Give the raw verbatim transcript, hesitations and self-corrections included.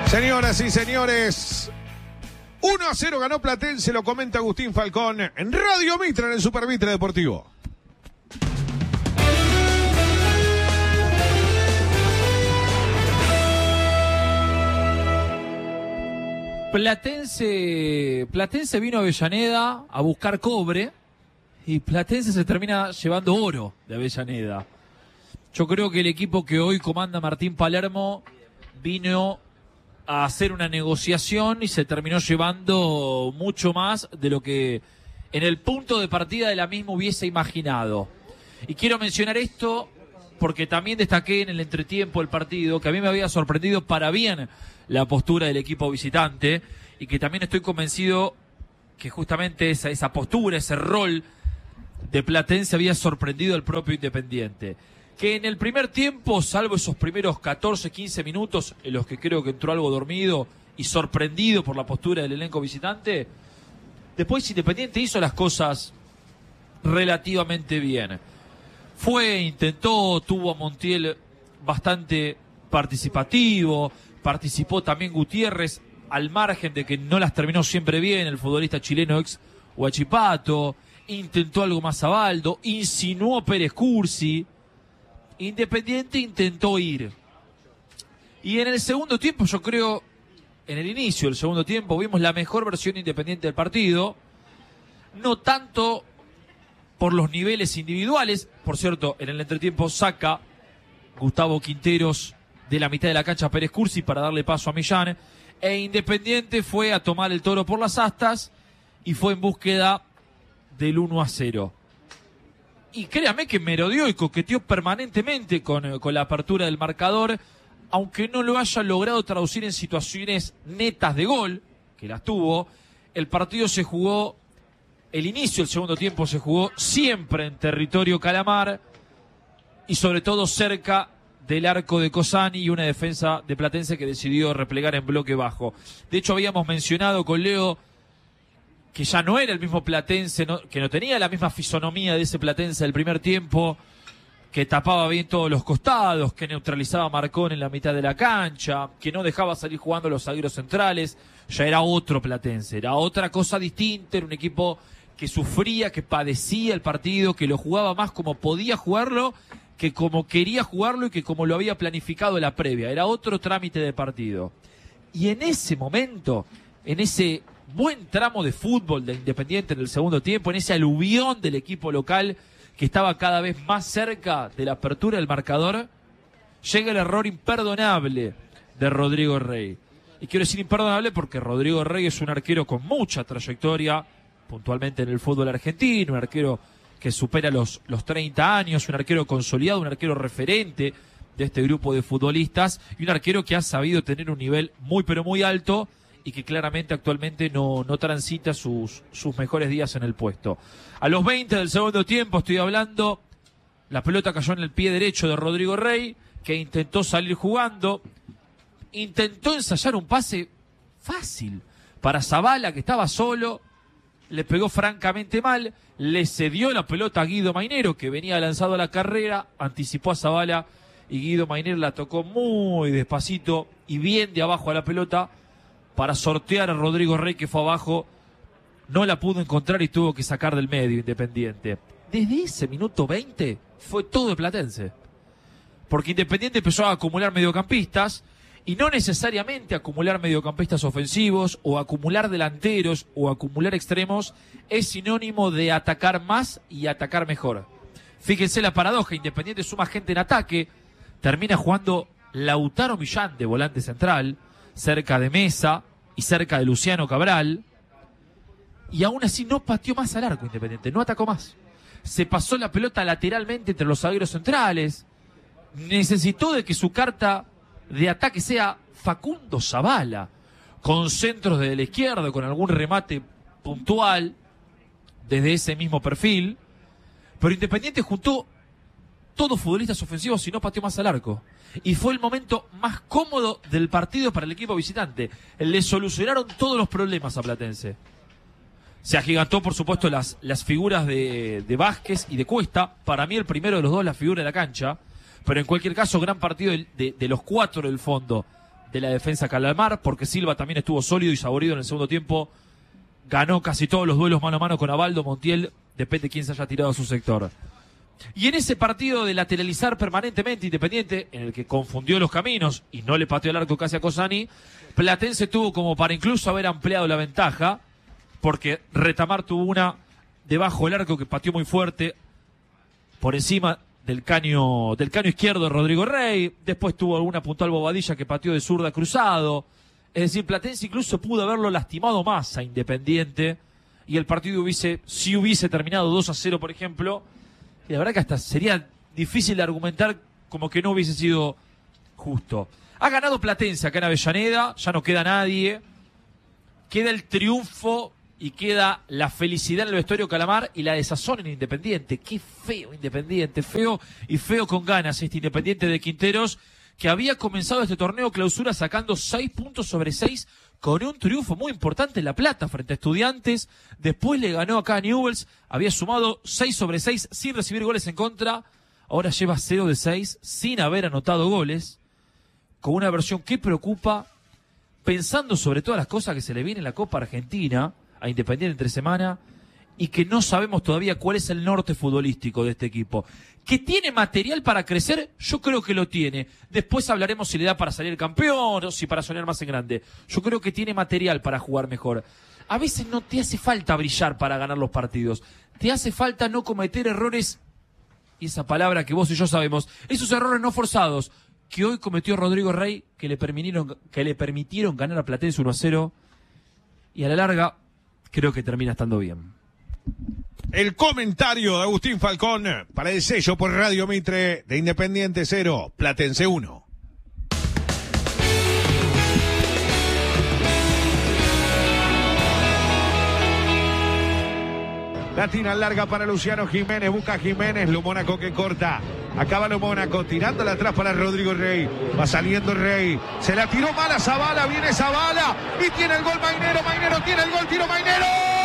Señoras y señores, uno a cero ganó Platense, lo comenta Agustín Falcón en Radio Mitra, en el Super Mitre Deportivo. Platense, Platense vino a Avellaneda a buscar cobre y Platense se termina llevando oro de Avellaneda. Yo creo que el equipo que hoy comanda Martín Palermo vino a hacer una negociación y se terminó llevando mucho más de lo que en el punto de partida de la misma hubiese imaginado. Y quiero mencionar esto porque también destaqué en el entretiempo del partido que a mí me había sorprendido para bien la postura del equipo visitante y que también estoy convencido que justamente esa, esa postura, ese rol de Platense había sorprendido al propio Independiente. Que en el primer tiempo, salvo esos primeros catorce, quince minutos en los que creo que entró algo dormido y sorprendido por la postura del elenco visitante, después Independiente hizo las cosas relativamente bien. Fue, intentó, tuvo a Montiel bastante participativo, participó también Gutiérrez, al margen de que no las terminó siempre bien, el futbolista chileno ex Huachipato, intentó algo más Abaldo, insinuó Pérez Cursi. Independiente intentó ir. Y en el segundo tiempo, yo creo, en el inicio del segundo tiempo, vimos la mejor versión Independiente del partido. No tanto por los niveles individuales. Por cierto, en el entretiempo saca Gustavo Quinteros de la mitad de la cancha a Pérez Cursi para darle paso a Millán. E Independiente fue a tomar el toro por las astas y fue en búsqueda del uno a cero. Y créame que merodeó y coqueteó permanentemente con, con la apertura del marcador, aunque no lo haya logrado traducir en situaciones netas de gol, que las tuvo. El partido se jugó, el inicio del segundo tiempo se jugó siempre en territorio calamar y sobre todo cerca del arco de Cosani y una defensa de Platense que decidió replegar en bloque bajo. De hecho, habíamos mencionado con Leo que ya no era el mismo Platense, no, que no tenía la misma fisonomía de ese Platense del primer tiempo, que tapaba bien todos los costados, que neutralizaba a Marcón en la mitad de la cancha, que no dejaba salir jugando los zagueros centrales. Ya era otro Platense, era otra cosa distinta, era un equipo que sufría, que padecía el partido, que lo jugaba más como podía jugarlo, que como quería jugarlo y que como lo había planificado en la previa. Era otro trámite de partido. Y en ese momento, en ese buen tramo de fútbol de Independiente en el segundo tiempo, en ese aluvión del equipo local que estaba cada vez más cerca de la apertura del marcador, llega el error imperdonable de Rodrigo Rey. Y quiero decir imperdonable porque Rodrigo Rey es un arquero con mucha trayectoria, puntualmente en el fútbol argentino, un arquero que supera los, los treinta años, un arquero consolidado, un arquero referente de este grupo de futbolistas y un arquero que ha sabido tener un nivel muy pero muy alto y que claramente actualmente no, no transita sus, sus mejores días en el puesto. A los veinte del segundo tiempo, estoy hablando, la pelota cayó en el pie derecho de Rodrigo Rey, que intentó salir jugando, intentó ensayar un pase fácil para Zavala, que estaba solo, le pegó francamente mal, le cedió la pelota a Guido Mainero, que venía lanzado a la carrera, anticipó a Zavala y Guido Mainero la tocó muy despacito y bien de abajo a la pelota, para sortear a Rodrigo Rey, que fue abajo, no la pudo encontrar y tuvo que sacar del medio Independiente. Desde ese minuto veinte fue todo de Platense. Porque Independiente empezó a acumular mediocampistas y no necesariamente acumular mediocampistas ofensivos o acumular delanteros o acumular extremos es sinónimo de atacar más y atacar mejor. Fíjense la paradoja, Independiente suma gente en ataque, termina jugando Lautaro Millán de volante central, cerca de Mesa y cerca de Luciano Cabral, y aún así no pateó más al arco Independiente, no atacó más. Se pasó la pelota lateralmente entre los zagueros centrales, necesitó de que su carta de ataque sea Facundo Zavala, con centros desde la izquierda, con algún remate puntual desde ese mismo perfil, pero Independiente juntó todos futbolistas ofensivos y no pateó más al arco. Y fue el momento más cómodo del partido para el equipo visitante. Le solucionaron todos los problemas a Platense. Se agigantó, por supuesto, las, las figuras de, de Vázquez y de Cuesta. Para mí el primero de los dos, la figura de la cancha. Pero en cualquier caso, gran partido de, de, de los cuatro del fondo. de la defensa Calamar, porque Silva también estuvo sólido y saborido en el segundo tiempo. Ganó casi todos los duelos mano a mano con Abaldo, Montiel, depende de quién se haya tirado a su sector. Y en ese partido de lateralizar permanentemente Independiente, en el que confundió los caminos y no le pateó el arco casi a Cosani, Platense tuvo como para incluso haber ampliado la ventaja, porque Retamar tuvo una debajo del arco que pateó muy fuerte, por encima del caño, del caño izquierdo de Rodrigo Rey. Después tuvo alguna puntual bobadilla que pateó de zurda cruzado. Es decir, Platense incluso pudo haberlo lastimado más a Independiente, y el partido hubiese, si hubiese terminado dos a cero, por ejemplo, y la verdad que hasta sería difícil de argumentar como que no hubiese sido justo. Ha ganado Platense acá en Avellaneda, ya no queda nadie. Queda el triunfo y queda la felicidad en el vestuario Calamar y la desazón en Independiente. Qué feo Independiente, feo y feo con ganas este Independiente de Quinteros, que había comenzado este torneo clausura sacando seis puntos sobre seis con un triunfo muy importante en La Plata frente a Estudiantes. Después le ganó acá a Newell's, había sumado seis sobre seis sin recibir goles en contra. Ahora lleva cero de seis sin haber anotado goles, con una versión que preocupa, pensando sobre todas las cosas que se le viene en la Copa Argentina a Independiente entre semana, y que no sabemos todavía cuál es el norte futbolístico de este equipo. ¿Que tiene material para crecer? Yo creo que lo tiene. Después hablaremos si le da para salir campeón o si para soñar más en grande. Yo creo que tiene material para jugar mejor. A veces no te hace falta brillar para ganar los partidos. Te hace falta no cometer errores, y esa palabra que vos y yo sabemos, esos errores no forzados que hoy cometió Rodrigo Rey, que le permitieron, que le permitieron ganar a Platense uno a cero, y a la larga creo que termina estando bien. El comentario de Agustín Falcón para el sello por Radio Mitre de Independiente cero, Platense uno. Latina larga para Luciano Jiménez, busca Jiménez, lo Mónaco que corta. Acaba lo Mónaco, tirándola atrás para Rodrigo Rey. Va saliendo Rey, se la tiró mal a Zabala, viene Zabala y tiene el gol Mainero, Mainero tiene el gol, tiro Mainero.